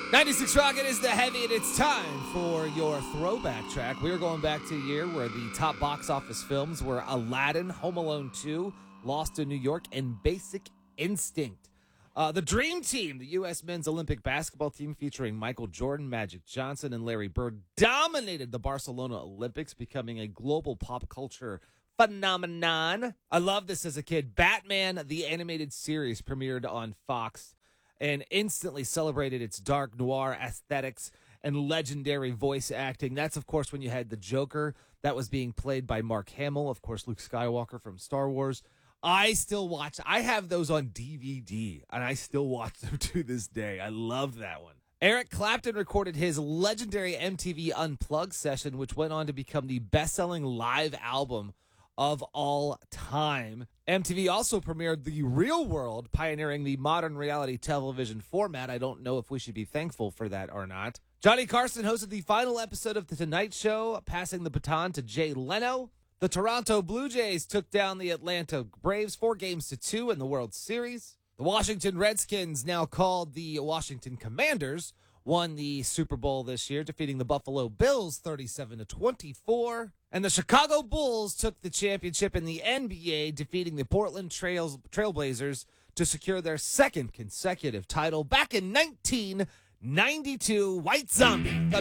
96 Rocket is the heavy, and it's time for your throwback track. We are going back to a year where the top box office films were Aladdin, Home Alone 2, Lost in New York, and Basic Instinct. The Dream Team, the U.S. men's Olympic basketball team featuring Michael Jordan, Magic Johnson, and Larry Bird, dominated the Barcelona Olympics, becoming a global pop culture phenomenon. I love this as a kid. Batman, the animated series, premiered on Fox and instantly celebrated its dark noir aesthetics and legendary voice acting. That's, of course, when you had the Joker that was being played by Mark Hamill, of course, Luke Skywalker from Star Wars. I have those on DVD, and I still watch them to this day. I love that one. Eric Clapton recorded his legendary MTV Unplugged session, which went on to become the best-selling live album of all time. MTV also premiered The Real World, pioneering the modern reality television format. I don't know if we should be thankful for that or not. Johnny Carson hosted the final episode of The Tonight Show, passing the baton to Jay Leno. The Toronto Blue Jays took down the Atlanta Braves 4-2 in the World Series. The Washington Redskins, now called the Washington Commanders, won the Super Bowl this year, defeating the Buffalo Bills 37-24. And the Chicago Bulls took the championship in the NBA, defeating the Portland Trailblazers to secure their second consecutive title back in 1992. White Zombie.